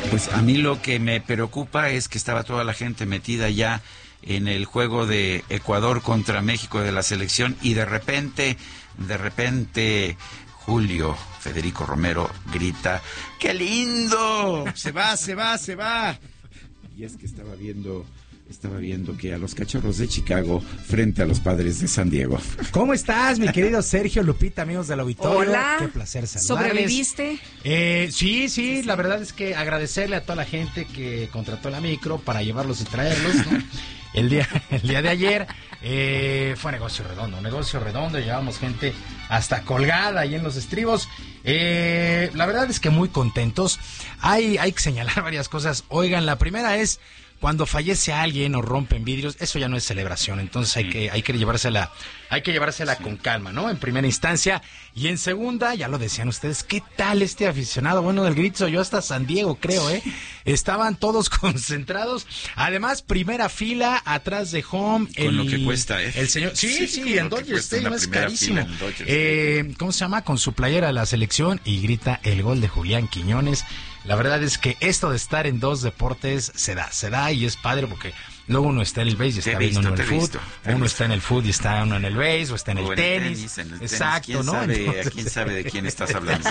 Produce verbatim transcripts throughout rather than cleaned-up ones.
Pues a mí lo que me preocupa es que estaba toda la gente metida ya en el juego de Ecuador contra México de la selección y de repente, de repente, Julio Federico Romero grita, ¡qué lindo! Se va, se va, se va. Y es que estaba viendo... Estaba viendo que a los Cachorros de Chicago frente a los Padres de San Diego. ¿Cómo estás, mi querido Sergio, Lupita, amigos del auditorio? Hola. Qué placer saludarles. ¿Sobreviviste? Eh, sí, sí, sí, la verdad es que agradecerle a toda la gente que contrató la micro para llevarlos y traerlos, ¿no? El día, el día de ayer eh, fue negocio redondo, negocio redondo, llevamos gente hasta colgada ahí en los estribos. Eh, la verdad es que muy contentos. Hay, hay que señalar varias cosas. Oigan, la primera es... Cuando fallece alguien o rompen vidrios, eso ya no es celebración, entonces hay que hay que llevársela, hay que llevársela sí. con calma, ¿no? En primera instancia, y en segunda, ya lo decían ustedes, ¿qué tal este aficionado? Bueno, del grito yo hasta San Diego, creo, ¿eh? Estaban todos concentrados, además, primera fila, atrás de home. Con el, lo que cuesta, ¿eh? El señor, sí, sí, sí en Dodger Stadium es carísimo. Eh, ¿Cómo se llama? Con su playera de la selección y grita el gol de Julián Quiñones. La verdad es que esto de estar en dos deportes se da, se da y es padre porque luego uno está en el base y está viendo uno en el fútbol, uno está en el fútbol y está uno en el base o está en el, o en tenis. el tenis, en el Exacto, tenis. ¿Quién ¿no? Sabe, Entonces... ¿Quién sabe de quién estás hablando?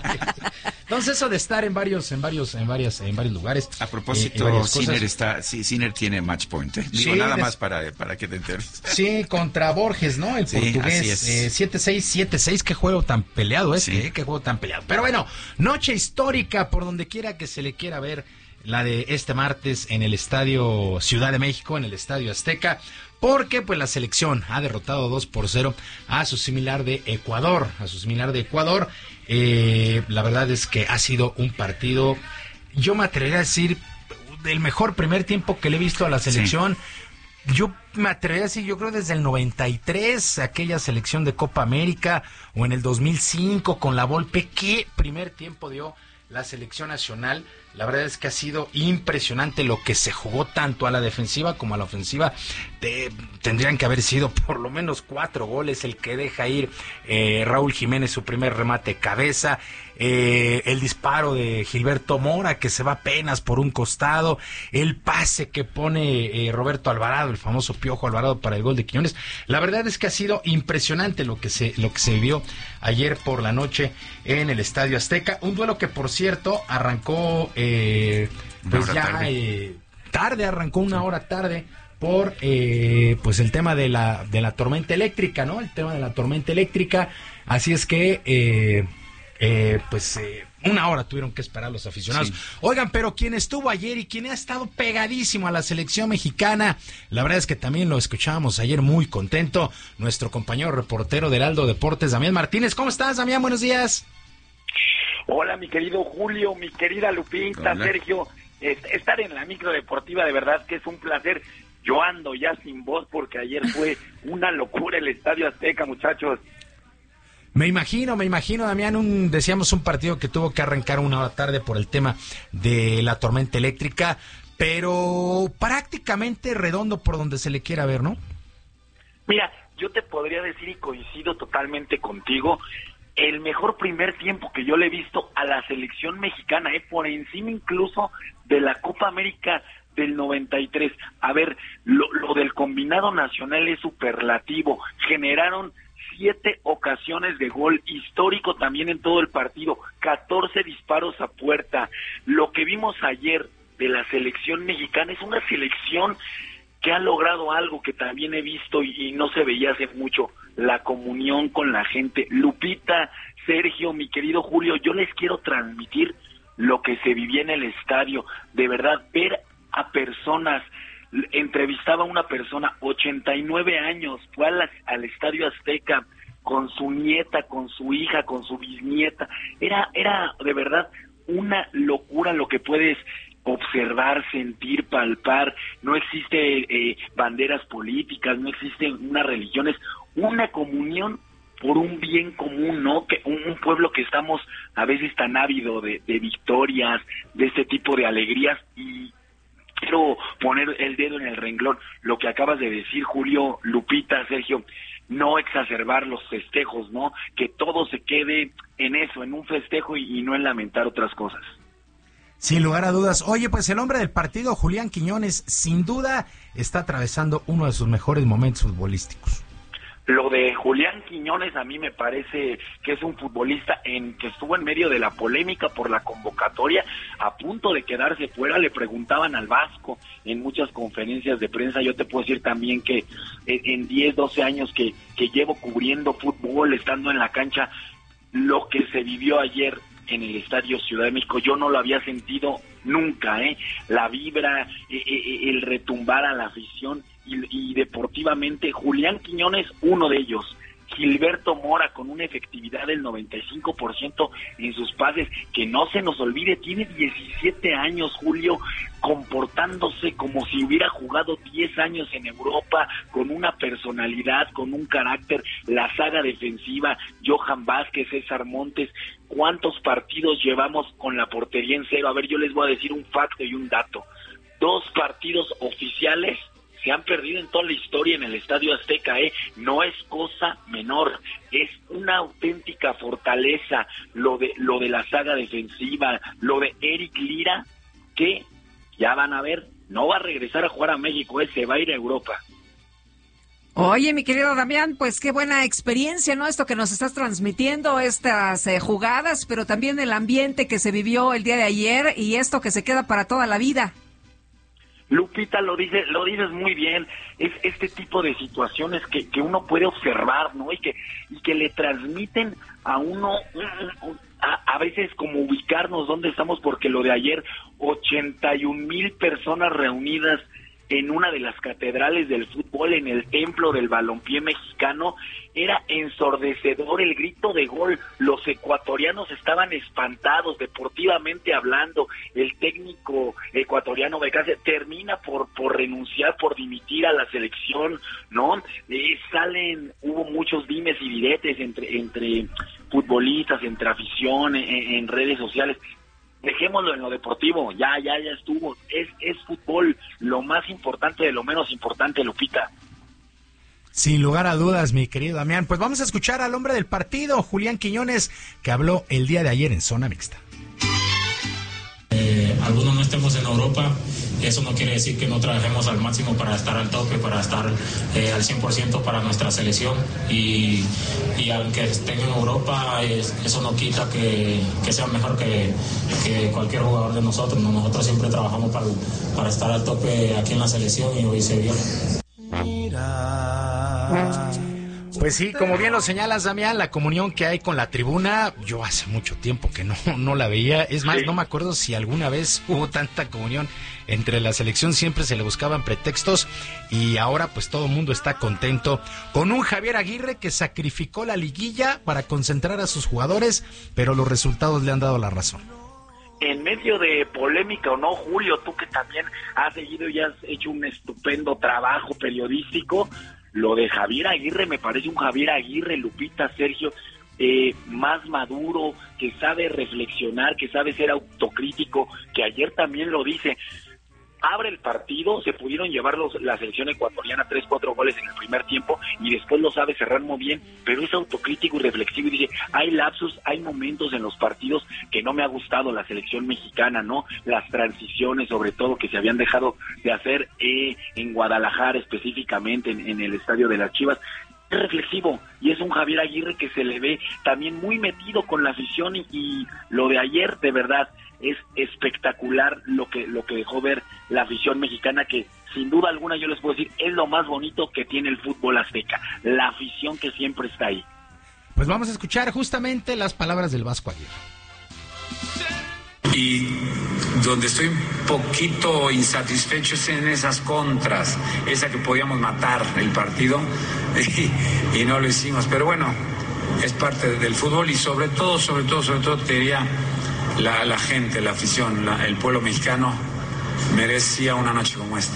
Entonces eso de estar en varios, en varios, en varios, en varios lugares. A propósito, eh, Sinner está, sí, Sinner tiene match point, ¿eh? Digo, sí, nada des... más para, para que te enteres. Sí, contra Borges, ¿no? El sí, portugués. Eh, siete seis, siete seis, qué juego tan peleado este, sí. ¿eh? Qué juego tan peleado. Pero bueno, noche histórica por donde quiera que se le quiera ver, la de este martes en el Estadio Ciudad de México, en el Estadio Azteca. Porque pues la selección ha derrotado dos por cero a su similar de Ecuador, a su similar de Ecuador. Eh, la verdad es que ha sido un partido, yo me atrevería a decir, del mejor primer tiempo que le he visto a la selección. Sí. Yo me atrevería a decir, yo creo desde el noventa y tres, aquella selección de Copa América, o en el dos mil cinco con la Volpe, ¿qué primer tiempo dio la selección nacional? La verdad es que ha sido impresionante lo que se jugó tanto a la defensiva como a la ofensiva. De, tendrían que haber sido por lo menos cuatro goles el que deja ir eh, Raúl Jiménez, su primer remate cabeza, eh, el disparo de Gilberto Mora que se va apenas por un costado, el pase que pone eh, Roberto Alvarado, el famoso Piojo Alvarado para el gol de Quiñones. La verdad es que ha sido impresionante lo que se, lo que se vivió ayer por la noche en el Estadio Azteca. Un duelo que, por cierto, arrancó... Eh, pues ya tarde. Eh, tarde, arrancó una hora tarde por eh, pues el tema de la de la tormenta eléctrica, ¿no? El tema de la tormenta eléctrica, así es que eh, eh, pues eh, una hora tuvieron que esperar los aficionados. Sí. Oigan, pero quien estuvo ayer y quien ha estado pegadísimo a la selección mexicana, la verdad es que también lo escuchábamos ayer muy contento, nuestro compañero reportero de Heraldo Deportes, Damián Martínez. ¿Cómo estás, Damián? Buenos días. Hola, mi querido Julio, mi querida Lupita, Hola. Sergio, estar en la micro deportiva de verdad que es un placer. Yo ando ya sin voz porque ayer fue una locura el Estadio Azteca, muchachos. Me imagino, me imagino, Damián, un, decíamos un partido que tuvo que arrancar una hora tarde por el tema de la tormenta eléctrica, pero prácticamente redondo por donde se le quiera ver, ¿no? Mira, yo te podría decir y coincido totalmente contigo, el mejor primer tiempo que yo le he visto a la selección mexicana, eh, por encima incluso de la Copa América del noventa y tres. A ver, lo, lo del combinado nacional es superlativo. Generaron siete ocasiones de gol, histórico también en todo el partido, catorce disparos a puerta. Lo que vimos ayer de la selección mexicana es una selección que ha logrado algo que también he visto y, y no se veía hace mucho, la comunión con la gente. Lupita, Sergio, mi querido Julio, yo les quiero transmitir lo que se vivía en el estadio. De verdad, ver a personas, entrevistaba a una persona, ochenta y nueve años, fue a la, al Estadio Azteca con su nieta, con su hija, con su bisnieta. Era, era de verdad una locura lo que puedes observar, sentir, palpar. No existe eh, banderas políticas, no existen unas religiones, una comunión por un bien común, ¿no? Que un, un pueblo que estamos a veces tan ávido de, de victorias, de este tipo de alegrías, y quiero poner el dedo en el renglón, lo que acabas de decir, Julio, Lupita, Sergio, no exacerbar los festejos, ¿no? Que todo se quede en eso, en un festejo y, y no en lamentar otras cosas. Sin lugar a dudas. Oye, pues el hombre del partido, Julián Quiñones, sin duda está atravesando uno de sus mejores momentos futbolísticos. Lo de Julián Quiñones a mí me parece que es un futbolista en que estuvo en medio de la polémica por la convocatoria, a punto de quedarse fuera. Le preguntaban al Vasco en muchas conferencias de prensa. Yo te puedo decir también que en diez, doce años que, que llevo cubriendo fútbol, estando en la cancha, lo que se vivió ayer en el Estadio Ciudad de México, yo no lo había sentido nunca, ¿eh? La vibra, eh, eh, el retumbar a la afición y, y deportivamente, Julián Quiñones, uno de ellos. Gilberto Mora con una efectividad del noventa y cinco por ciento en sus pases, que no se nos olvide, tiene diecisiete años, Julio, comportándose como si hubiera jugado diez años en Europa, con una personalidad, con un carácter. La saga defensiva, Johan Vázquez, César Montes, ¿cuántos partidos llevamos con la portería en cero? A ver, yo les voy a decir un facto y un dato. Dos partidos oficiales se han perdido en toda la historia en el Estadio Azteca, ¿eh? No es cosa menor, es una auténtica fortaleza lo de lo de la saga defensiva, lo de Eric Lira, que ya van a ver, no va a regresar a jugar a México, él se va a ir a Europa. Oye, mi querido Damián, pues qué buena experiencia, ¿no? Esto que nos estás transmitiendo, estas eh, jugadas, pero también el ambiente que se vivió el día de ayer y esto que se queda para toda la vida. Lupita, lo dice, lo dices muy bien, es este tipo de situaciones que, que uno puede observar, ¿no? Y que, y que le transmiten a uno, a, a veces como ubicarnos dónde estamos, porque lo de ayer, ochenta y un mil personas reunidas en una de las catedrales del fútbol, en el templo del balompié mexicano, era ensordecedor el grito de gol. Los ecuatorianos estaban espantados, deportivamente hablando. El técnico ecuatoriano Becase termina por por renunciar, por dimitir a la selección, ¿no? Eh, salen, hubo muchos dimes y diretes entre entre futbolistas, entre afición, en, en redes sociales. Dejémoslo en lo deportivo, ya, ya, ya estuvo. Es, es fútbol, lo más importante de lo menos importante, Lupita. Sin lugar a dudas, mi querido Damián. Pues vamos a escuchar al hombre del partido, Julián Quiñones, que habló el día de ayer en Zona Mixta. Eh, algunos no estemos en Europa, eso no quiere decir que no trabajemos al máximo para estar al tope, para estar eh, al cien por ciento para nuestra selección, y, y aunque estén en Europa, es, eso no quita que, que sean mejor que, que cualquier jugador de nosotros, ¿no? Nosotros siempre trabajamos para, para estar al tope aquí en la selección y hoy se vio. Pues sí, como bien lo señalas, Damián, la comunión que hay con la tribuna, yo hace mucho tiempo que no, no la veía. Es más, sí. No me acuerdo si alguna vez hubo tanta comunión entre la selección, siempre se le buscaban pretextos y ahora pues todo el mundo está contento con un Javier Aguirre que sacrificó la liguilla para concentrar a sus jugadores, pero los resultados le han dado la razón. En medio de polémica o no, Julio, tú que también has seguido y has hecho un estupendo trabajo periodístico, lo de Javier Aguirre me parece un Javier Aguirre, Lupita, Sergio, eh, más maduro, que sabe reflexionar, que sabe ser autocrítico, que ayer también lo dice. Abre el partido, se pudieron llevar los, la selección ecuatoriana tres, cuatro goles en el primer tiempo y después lo sabe cerrar muy bien, pero es autocrítico y reflexivo y dice, hay lapsus, hay momentos en los partidos que no me ha gustado la selección mexicana, ¿no? Las transiciones sobre todo que se habían dejado de hacer eh, en Guadalajara específicamente, en, en el estadio de las Chivas. Es reflexivo y es un Javier Aguirre que se le ve también muy metido con la afición y, y lo de ayer de verdad es espectacular lo que lo que dejó ver la afición mexicana, que sin duda alguna yo les puedo decir es lo más bonito que tiene el fútbol azteca, la afición que siempre está ahí. Pues vamos a escuchar justamente las palabras del Vasco Aguirre. Y donde estoy un poquito insatisfecho es en esas contras, esa que podíamos matar el partido y, y no lo hicimos, pero bueno, es parte del fútbol y sobre todo, sobre todo, sobre todo te diría la, la gente, la afición, la, el pueblo mexicano merecía una noche como esta.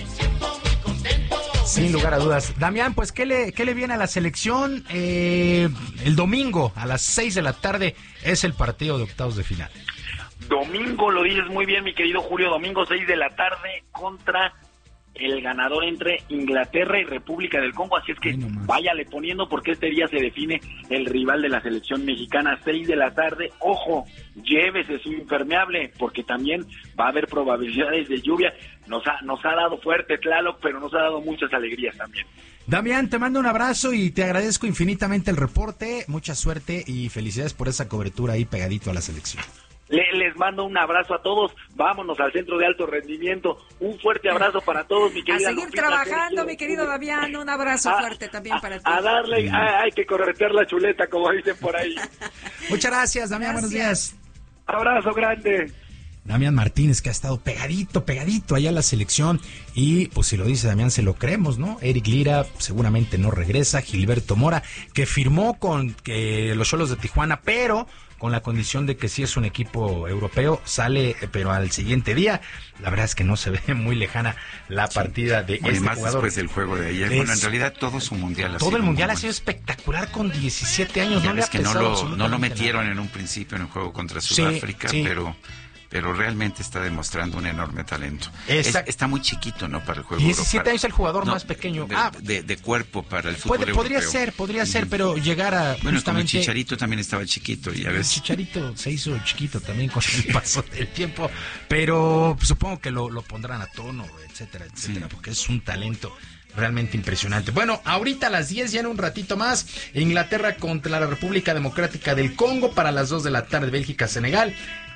Sin lugar a dudas. Damián, pues ¿qué le, qué le viene a la selección? Eh, el domingo a las seis de la tarde es el partido de octavos de final. Domingo, lo dices muy bien, mi querido Julio, domingo seis de la tarde contra el ganador entre Inglaterra y República del Congo, así es que no váyale poniendo porque este día se define el rival de la selección mexicana, seis de la tarde, ojo, llévese su impermeable porque también va a haber probabilidades de lluvia, nos ha, nos ha dado fuerte Tlaloc, pero nos ha dado muchas alegrías también. Damián, te mando un abrazo y te agradezco infinitamente el reporte, mucha suerte y felicidades por esa cobertura ahí pegadito a la selección. Le, les mando un abrazo a todos, vámonos al centro de alto rendimiento, un fuerte abrazo para todos, mi querida. A seguir Lupita, trabajando, Sergio, mi querido Damián, un abrazo a, fuerte también a, para ti. A darle, a, hay que corretear la chuleta, como dicen por ahí. Muchas gracias, Damián, gracias. Buenos días. Abrazo grande. Damián Martínez, que ha estado pegadito, pegadito allá a la selección, y pues si lo dice Damián, se lo creemos, ¿no? Eric Lira seguramente no regresa, Gilberto Mora, que firmó con eh, los Xolos de Tijuana, pero con la condición de que si es un equipo europeo, sale, pero al siguiente día. La verdad es que no se ve muy lejana la partida de Oye, este más jugador. Después del juego de ayer. Es, bueno, en realidad todo su mundial ha Todo sido el mundial ha sido espectacular con diecisiete años. Ya no ves le ha que no lo, no lo metieron metieron en un principio en el juego contra Sudáfrica, sí, sí. pero... pero realmente está demostrando un enorme talento. Es, está muy chiquito, ¿no? Para el juego diecisiete años el jugador no, más pequeño. De, ah, de, de cuerpo para el fútbol puede, europeo. Podría ser, podría ser, pero llegar a bueno, justamente... como el Chicharito también estaba chiquito, ya ves. El Chicharito se hizo chiquito también con el paso del tiempo, pero supongo que lo, lo pondrán a tono, etcétera, etcétera, sí. porque es un talento realmente impresionante. Bueno, ahorita a las diez, ya en un ratito más, Inglaterra contra la República Democrática del Congo, para las dos de la tarde, Bélgica, Senegal.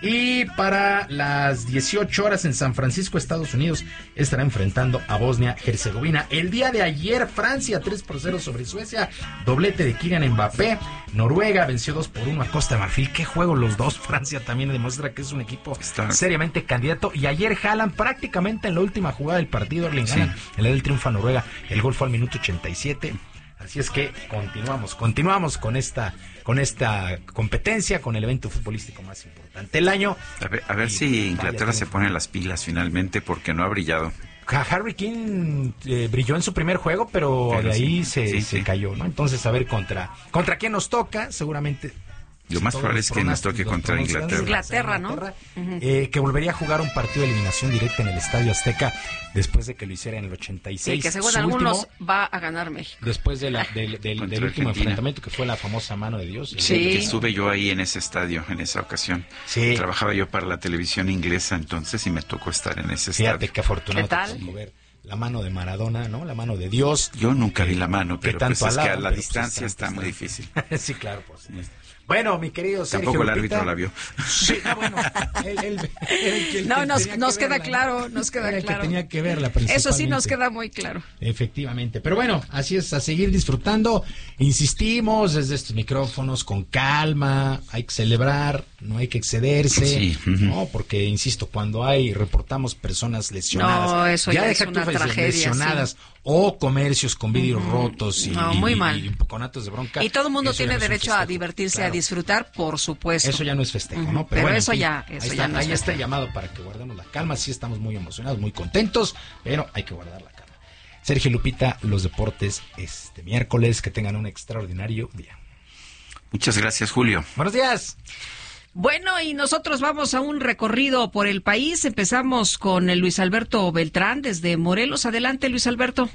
Y para las dieciocho horas en San Francisco, Estados Unidos, estará enfrentando a Bosnia-Herzegovina. El día de ayer, Francia tres por cero sobre Suecia, doblete de Kylian Mbappé. Noruega venció dos por uno a Costa de Marfil. Qué juego los dos. Francia también demuestra que es un equipo Está... seriamente candidato. Y ayer Haaland, prácticamente en la última jugada del partido, Erling Haaland, sí. le da el triunfo a Noruega. El gol fue al minuto ochenta y siete. Así es que continuamos, continuamos con esta, con esta competencia, con el evento futbolístico más importante del año. A ver, a ver si Inglaterra se pone las pilas finalmente, porque no ha brillado. Harry Kane eh, brilló en su primer juego, pero, pero de ahí sí, se, sí, se sí. cayó, ¿no? Entonces, a ver contra, contra quién nos toca, seguramente. Lo más probable es que nos toque contra Inglaterra. Inglaterra, ¿no? Inglaterra, uh-huh. eh, que volvería a jugar un partido de eliminación directa en el Estadio Azteca después de que lo hiciera en el ochenta y seis. Sí, que según Su algunos último, va a ganar México. Después de la, del, del, del último enfrentamiento, que fue la famosa mano de Dios. Sí. Que estuve yo ahí en ese estadio, en esa ocasión. Sí. Trabajaba yo para la televisión inglesa entonces y me tocó estar en ese estadio. Fíjate qué afortunado. ¿Qué tal? Ver la mano de Maradona, ¿no? La mano de Dios. Yo nunca vi la mano, pero tanto pues es alaba, que a la pero distancia pues está muy difícil. Sí, claro, por supuesto. Bueno, mi querido Sergio Tampoco el Lupita. árbitro la vio. Sí, no, bueno. Él, él, él, él, no, nos, nos queda verla, claro, nos queda el claro. Que tenía que verla, Eso sí nos queda muy claro. Efectivamente. Pero bueno, así es, a seguir disfrutando. Insistimos desde estos micrófonos, con calma, hay que celebrar, no hay que excederse. Sí. No, porque, insisto, cuando hay, reportamos personas lesionadas. No, eso ya, ya es una tragedia. Lesionadas. Sí. O comercios con vidrios uh-huh. rotos y, no, muy y, mal. y conatos de bronca. Y todo el mundo eso tiene no derecho a divertirse, claro. a disfrutar, por supuesto. Eso ya no es festejo, uh-huh. ¿no? Pero, Pero bueno, eso en fin, ya, eso ahí ya está, no ahí es está el llamado para que guardemos la calma. Sí estamos muy emocionados, muy contentos, pero hay que guardar la calma. Sergio Lupita, los deportes este miércoles, que tengan un extraordinario día. Muchas gracias, Julio. Buenos días. Bueno, y nosotros vamos a un recorrido por el país. Empezamos con el Luis Alberto Beltrán desde Morelos. Adelante, Luis Alberto.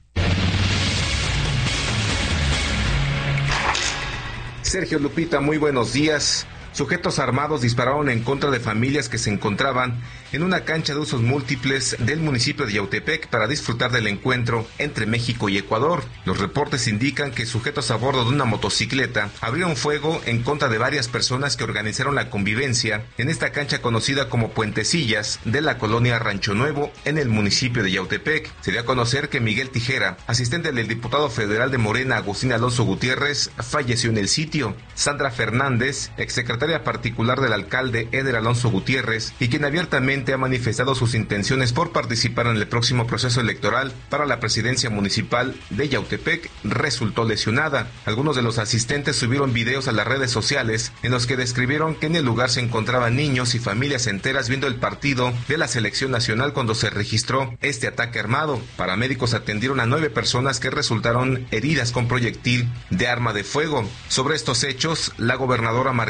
Sergio Lupita, muy buenos días. Sujetos armados dispararon en contra de familias que se encontraban en una cancha de usos múltiples del municipio de Yautepec para disfrutar del encuentro entre México y Ecuador. Los reportes indican que sujetos a bordo de una motocicleta abrieron fuego en contra de varias personas que organizaron la convivencia en esta cancha conocida como Puentecillas de la colonia Rancho Nuevo en el municipio de Yautepec. Se dio a conocer que Miguel Tijera, asistente del diputado federal de Morena, Agustín Alonso Gutiérrez, falleció en el sitio. Sandra Fernández, exsecretaria particular del alcalde Eder Alonso Gutiérrez, y quien abiertamente ha manifestado sus intenciones por participar en el próximo proceso electoral para la presidencia municipal de Yautepec, resultó lesionada. Algunos de los asistentes subieron videos a las redes sociales en los que describieron que en el lugar se encontraban niños y familias enteras viendo el partido de la selección nacional cuando se registró este ataque armado. Paramédicos atendieron a nueve personas que resultaron heridas con proyectil de arma de fuego. Sobre estos hechos, la gobernadora Margarita González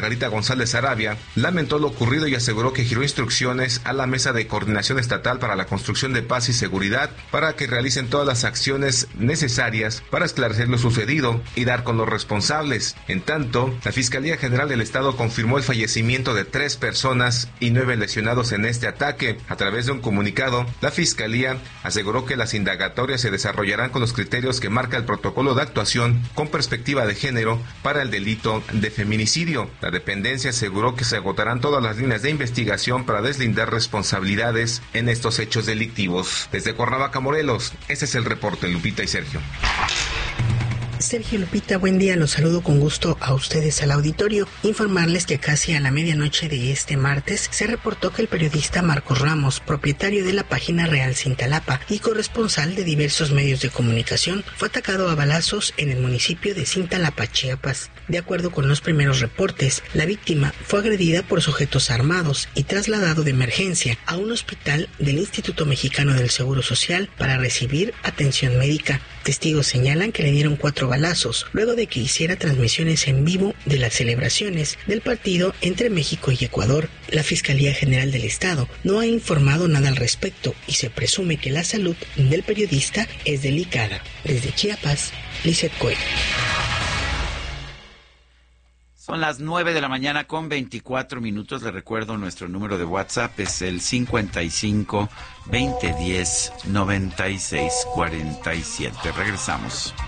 González Arabia, lamentó lo ocurrido y aseguró que giró instrucciones a la Mesa de Coordinación Estatal para la Construcción de Paz y Seguridad para que realicen todas las acciones necesarias para esclarecer lo sucedido y dar con los responsables. En tanto, la Fiscalía General del Estado confirmó el fallecimiento de tres personas y nueve lesionados en este ataque. A través de un comunicado, la Fiscalía aseguró que las indagatorias se desarrollarán con los criterios que marca el protocolo de actuación con perspectiva de género para el delito de feminicidio. La dependencia aseguró que se agotarán todas las líneas de investigación para deslindar responsabilidades en estos hechos delictivos. Desde Cuernavaca, Morelos, este es el reporte, Lupita y Sergio. Sergio, Lupita, buen día, los saludo con gusto a ustedes al auditorio. Informarles que casi a la medianoche de este martes se reportó que el periodista Marcos Ramos, propietario de la página Real Cintalapa y corresponsal de diversos medios de comunicación, fue atacado a balazos en el municipio de Cintalapa, Chiapas. De acuerdo con los primeros reportes, la víctima fue agredida por sujetos armados y trasladado de emergencia a un hospital del Instituto Mexicano del Seguro Social para recibir atención médica. Testigos señalan que le dieron cuatro balazos luego de que hiciera transmisiones en vivo de las celebraciones del partido entre México y Ecuador. La Fiscalía General del Estado no ha informado nada al respecto y se presume que la salud del periodista es delicada. Desde Chiapas, Lizeth Coelho. Son las nueve de la mañana con veinticuatro minutos. Le recuerdo nuestro número de WhatsApp es el cincuenta y cinco, veinte diez, noventa y seis cuarenta y siete. Regresamos.